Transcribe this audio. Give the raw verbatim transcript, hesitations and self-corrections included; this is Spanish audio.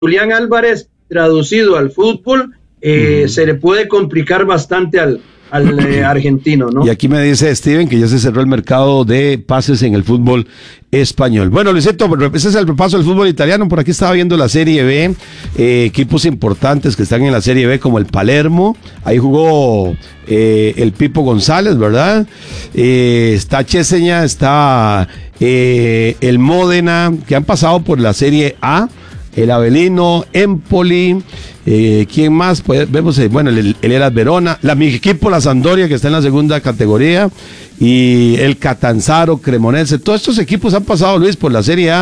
Julián Álvarez traducido al fútbol, eh, uh-huh. se le puede complicar bastante al, al eh, argentino, ¿no? Y aquí me dice Steven que ya se cerró el mercado de pases en el fútbol español. Bueno, Luisito, ese es el repaso del fútbol italiano. Por aquí estaba viendo la Serie B, eh, equipos importantes que están en la Serie B como el Palermo, ahí jugó eh, el Pipo González, ¿verdad? Eh, está Cheseña, está eh, el Módena, que han pasado por la Serie A, el Avelino, Empoli, eh, ¿quién más? Pues, vemos, eh, bueno, el, el Elas Verona, la, mi equipo, la Sampdoria, que está en la segunda categoría, y el Catanzaro, Cremonese, todos estos equipos han pasado, Luis, por la Serie A.